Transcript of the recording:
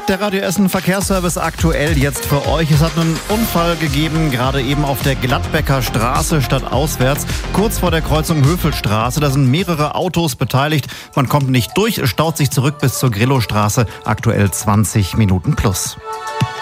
Der Radio Essen Verkehrsservice aktuell jetzt für euch. Es hat einen Unfall gegeben, gerade eben auf der Gladbecker Straße stadtauswärts, kurz vor der Kreuzung Höfelstraße. Da sind mehrere Autos beteiligt. Man kommt nicht durch, staut sich zurück bis zur Grillostraße. Aktuell 20 Minuten plus.